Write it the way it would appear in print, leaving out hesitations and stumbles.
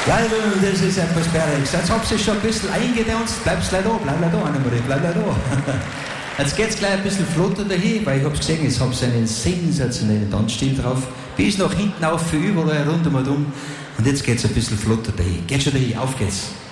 Ja, das ist etwas Perriges. Jetzt habt ihr schon ein bisschen eingedanzt. Bleibst gleich da, Annemarie, bleib gleich da. Jetzt geht's gleich ein bisschen flotter dahin, weil ich hab's gesehen, jetzt hab's einen sensationellen Tanzstil drauf. Bis nach hinten auf, für überall rund um und um. Und jetzt geht's ein bisschen flotter dahin. Geht schon dahin, auf geht's.